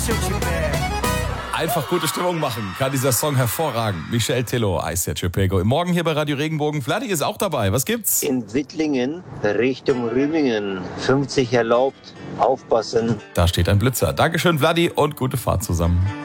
Einfach gute Stimmung machen kann dieser Song hervorragend. Michel Tello, Aisea Chepego. Morgen hier bei Radio Regenbogen. Vladi ist auch dabei. Was gibt's? In Wittlingen Richtung Rümingen 50 erlaubt. Aufpassen. Da steht ein Blitzer. Dankeschön, Vladi, und gute Fahrt zusammen.